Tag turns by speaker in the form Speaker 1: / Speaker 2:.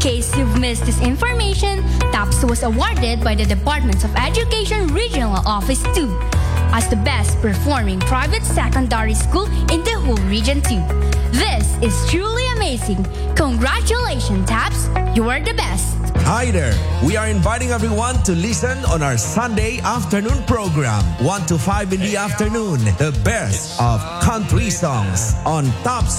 Speaker 1: case you've missed this information, TAPS was awarded by the Department of Education Regional Office 2 as the best performing private secondary school in the whole Region 2. This is truly amazing. Congratulations, TAPS. You are the best.
Speaker 2: Hi there. We are inviting everyone to listen on our Sunday afternoon program, 1 to 5 in the afternoon. The best of country songs on TAPS